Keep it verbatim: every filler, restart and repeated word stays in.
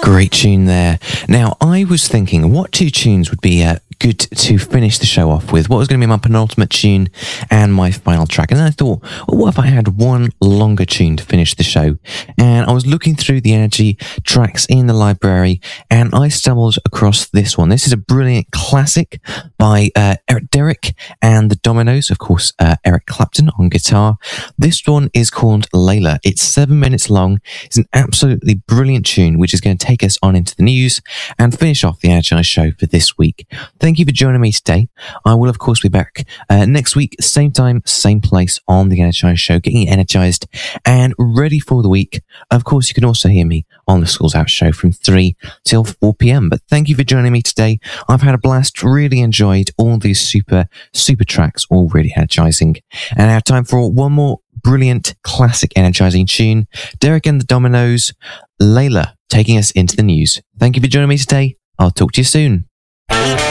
Great tune there. Now, I was thinking, what two tunes would be uh, good to finish the show off with? What was going to be my penultimate tune and my final track? And then I thought, well, what if I had one longer tune to finish the show? And I was looking through the Energy tracks in the library, and I stumbled across this one. This is a brilliant classic by uh, Eric Derrick and the Dominoes, of course, uh, Eric Clapton on guitar. This one is called Layla. It's seven minutes long. It's an absolutely brilliant tune, which is going to take us on into the news and finish off the Energize show for this week. Thank you for joining me today. I will, of course, be back uh, next week, same time, same place on the Energize show, getting you energized and ready for the week. Of course, you can also hear me on the Schools Out show from three till four p.m. But thank you for joining me today. I've had a blast, really enjoyed all these super, super tracks, all really energizing. And I have time for one more brilliant, classic, energizing tune. Derrick and the Dominoes, Layla, taking us into the news. Thank you for joining me today. I'll talk to you soon.